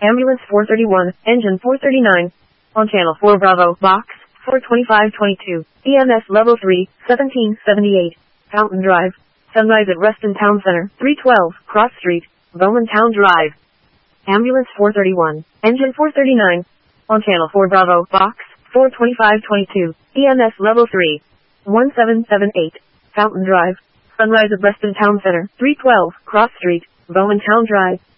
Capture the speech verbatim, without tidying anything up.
Ambulance four thirty-one, Engine four thirty-nine. On Channel four Bravo, Box four twenty-five twenty-two, E M S Level three, seventeen seventy-eight, Fountain Drive. Sunrise at Reston Town Center, three twelve, Cross Street, Bowman Town Drive. Ambulance four thirty-one, Engine four thirty-nine. On Channel four Bravo, Box four twenty-five twenty-two, E M S Level three, seventeen seventy-eight, Fountain Drive. Sunrise at Reston Town Center, three twelve, Cross Street, Bowman Town Drive.